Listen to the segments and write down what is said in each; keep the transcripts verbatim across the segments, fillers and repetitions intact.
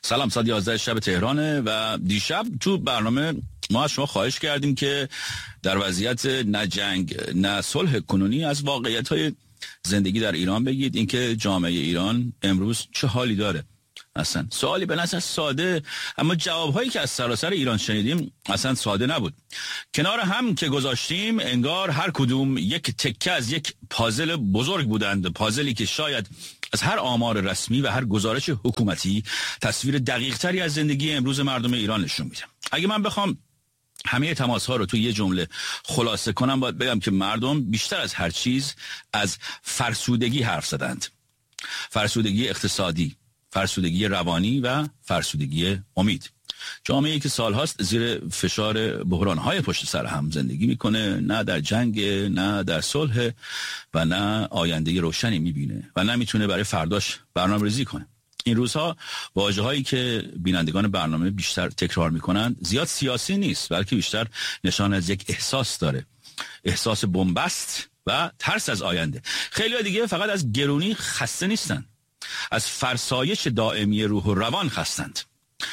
سلام، ساعت یازده شب تهرانه و دیشب تو برنامه ما از شما خواهش کردیم که در وضعیت نه جنگ نه صلح کنونی از واقعیت‌های زندگی در ایران بگید، اینکه جامعه ایران امروز چه حالی داره. اصلا سوالی به نظر ساده، اما جوابهایی که از سراسر ایران شنیدیم اصلا ساده نبود. کنار هم که گذاشتیم انگار هر کدوم یک تکه از یک پازل بزرگ بودند، پازلی که شاید از هر آمار رسمی و هر گزارش حکومتی تصویر دقیق تری از زندگی امروز مردم ایران نشون میده. اگه من بخوام همه تماس ها رو تو یه جمله خلاصه کنم، باید بگم که مردم بیشتر از هر چیز از فرسودگی حرف زدند. فرسودگی اقتصادی، فرسودگی روانی و فرسودگی امید. جامعه‌ای که سالهاست زیر فشار بحران‌های پشت سر هم زندگی میکنه، نه در جنگ، نه در صلح و نه آینده روشنی میبینه و نه میتونه برای فرداش برنامه‌ریزی کنه. این روزها واژه‌هایی که بینندگان برنامه بیشتر تکرار میکنن زیاد سیاسی نیست، بلکه بیشتر نشان از یک احساس داره، احساس بنبست و ترس از آینده. خیلی‌ها دیگه فقط از گرونی خسته نیستن، از فرسایش دائمی روح و روان خستند.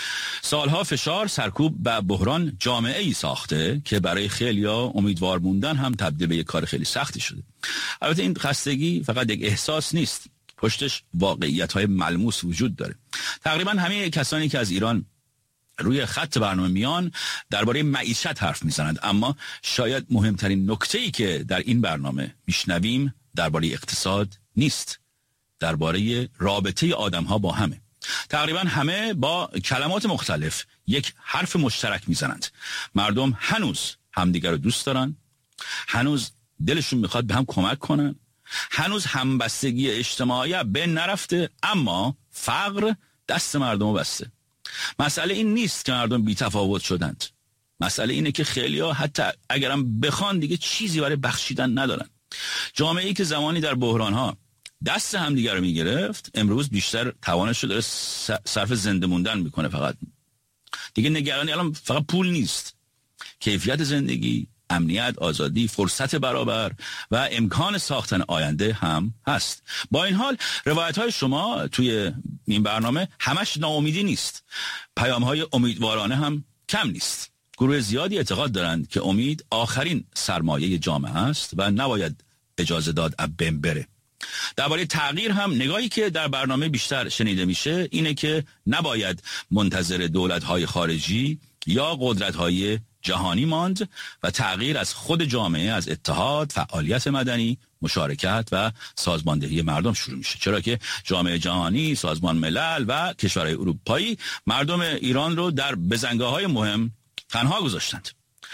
سالها فشار، سرکوب و بحران جامعه ای ساخته که برای خیلیا امیدوار موندن هم تبدیل به یک کار خیلی سختی شده. البته این خستگی فقط یک احساس نیست، پشتش واقعیت‌های ملموس وجود داره. تقریبا همه کسانی که از ایران روی خط برنامه میان درباره معیشت حرف میزنند، اما شاید مهمترین نکته‌ای که در این برنامه میشنویم درباره اقتصاد نیست، درباره رابطه آدم‌ها با همه. تقریبا همه با کلمات مختلف یک حرف مشترک میزنند. مردم هنوز همدیگر رو دوست دارن، هنوز دلشون میخواد به هم کمک کنن، هنوز همبستگی اجتماعی به نرفته، اما فقر دست مردم رو بسته. مسئله این نیست که مردم بی تفاوت شدند، مسئله اینه که خیلی‌ها حتی اگرم بخوان دیگه چیزی برای بخشیدن ندارن. جامعه‌ای که زمانی در بحران‌ها دست همدیگر رو میگرفت، امروز بیشتر توانش رو داره صرف زنده موندن میکنه. فقط دیگه نگرانی الان فقط پول نیست، کیفیت زندگی، امنیت، آزادی، فرصت برابر و امکان ساختن آینده هم هست. با این حال روایت های شما توی این برنامه همش ناامیدی نیست، پیام های امیدوارانه هم کم نیست. گروه زیادی اعتقاد دارند که امید آخرین سرمایه جامعه است و نباید اجازه داد اب بین بره. درباره تغییر هم نگاهی که در برنامه بیشتر شنیده میشه اینه که نباید منتظر دولت‌های خارجی یا قدرت‌های جهانی ماند و تغییر از خود جامعه، از اتحاد، فعالیت مدنی، مشارکت و سازماندهی مردم شروع میشه، چرا که جامعه جهانی، سازمان ملل و کشورهای اروپایی مردم ایران رو در بزنگاه‌های مهم تنها گذاشتند.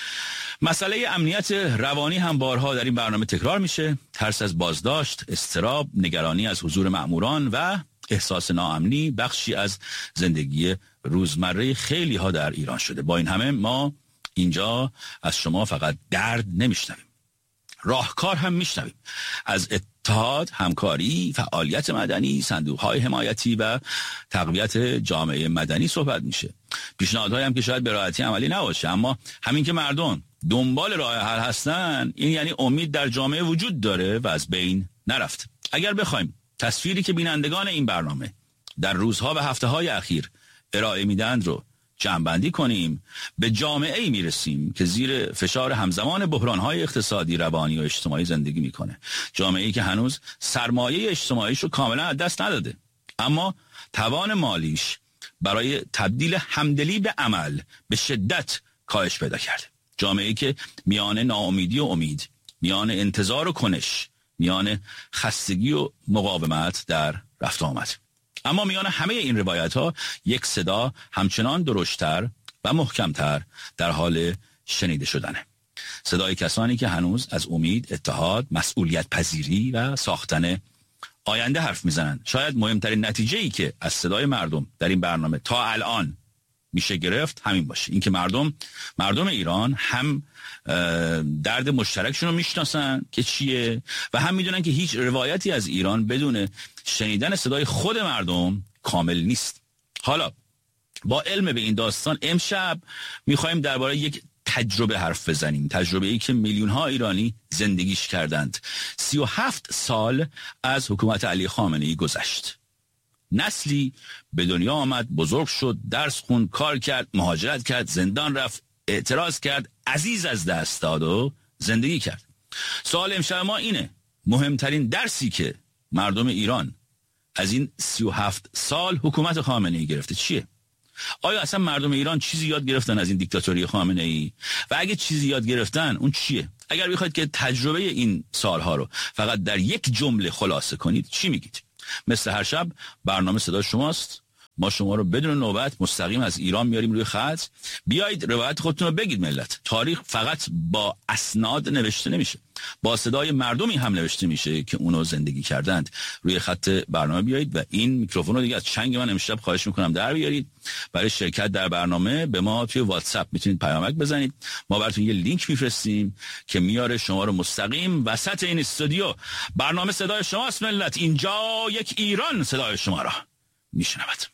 مسئله امنیت روانی هم بارها در این برنامه تکرار میشه. ترس از بازداشت، اضطراب، نگرانی از حضور مأموران و احساس ناامنی بخشی از زندگی روزمره خیلی ها در ایران شده. با این همه ما اینجا از شما فقط درد نمیشنویم، راهکار هم میشنویم. از اتحاد، همکاری، فعالیت مدنی، صندوق‌های حمایتی و تقویت جامعه مدنی صحبت میشه. پیشنهادهایی هم که شاید به راحتی عملی نباشه، اما همین که مردم دنبال راه حل هستن، این یعنی امید در جامعه وجود داره و از بین نرفت. اگر بخوایم تصویری که بینندگان این برنامه در روزها و هفته‌های اخیر ارائه میدند رو جمع‌بندی کنیم، به جامعه‌ای میرسیم که زیر فشار همزمان بحران‌های اقتصادی، روانی و اجتماعی زندگی میکنه. جامعه‌ای که هنوز سرمایه اجتماعیش رو کاملا از دست نداده، اما توان مالیش برای تبدیل همدلی به عمل به شدت کاهش پیدا کرده. جامعه‌ای که میان ناامیدی و امید، میان انتظار و کنش، میان خستگی و مقاومت در رفت و آمد. اما میان همه این روایت ها یک صدا همچنان درشتر و محکمتر در حال شنیده شدنه. صدای کسانی که هنوز از امید، اتحاد، مسئولیت پذیری و ساختن آینده حرف میزنند. شاید مهمترین نتیجه‌ای که از صدای مردم در این برنامه تا الان میشه گرفت همین باشه، اینکه مردم مردم ایران هم درد مشترکشون رو میشناسن که چیه و هم میدونن که هیچ روایتی از ایران بدون شنیدن صدای خود مردم کامل نیست. حالا با علم به این داستان امشب میخوایم درباره یک تجربه حرف بزنیم، تجربه ای که میلیون ها ایرانی زندگیش کردند. سی و هفت سال از حکومت علی خامنه‌ای گذشت. نسلی به دنیا آمد، بزرگ شد، درس خوند، کار کرد، مهاجرت کرد، زندان رفت، اعتراض کرد، عزیز از دست داد و زندگی کرد. سوال امشب ما اینه: مهمترین درسی که مردم ایران از این سی و هفت سال حکومت خامنه‌ای گرفته چیه؟ آیا اصلا مردم ایران چیزی یاد گرفتن از این دیکتاتوری خامنه‌ای؟ و اگه چیزی یاد گرفتن اون چیه؟ اگر بخواید که تجربه این سالها رو فقط در یک جمله خلاصه کنید چی میگید؟ مثل هر شب برنامه صدا شماست. ما شما رو بدون نوبت مستقیم از ایران میاریم روی خط. بیایید روایت خودتون رو بگید ملت. تاریخ فقط با اسناد نوشته نمیشه، با صدای مردمی هم نوشته میشه که اونو زندگی کردند. روی خط برنامه بیایید و این میکروفون رو دیگه از چنگ من امشب خواهش میکنم در بیارید. برای شرکت در برنامه به ما توی واتساپ میتونید پیامک بزنید، ما براتون یه لینک میفرستیم که میاره شما رو مستقیم وسط این استودیو. برنامه صدای شماست ملت، اینجا یک ایران صدای شما را میشنود.